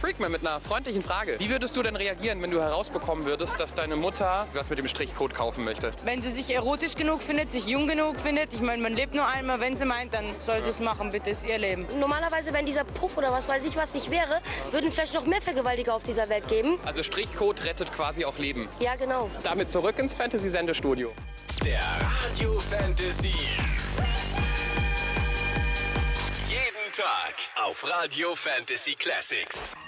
Freakman mit einer freundlichen Frage. Wie würdest du denn reagieren, wenn du herausbekommen würdest, dass deine Mutter was mit dem Strichcode kaufen möchte? Wenn sie sich erotisch genug findet, sich jung genug findet, ich meine, man lebt nur einmal, wenn sie meint, dann soll sie es machen, bitte, ist ihr Leben. Normalerweise, wenn dieser Puff oder was weiß ich was nicht wäre, würden vielleicht noch mehr Vergewaltiger auf dieser Welt geben. Also Strichcode rettet quasi auch Leben. Ja, genau. Damit zurück ins Fantasy-Sendestudio. Der Radio Fantasy. Jeden Tag auf Radio Fantasy Classics.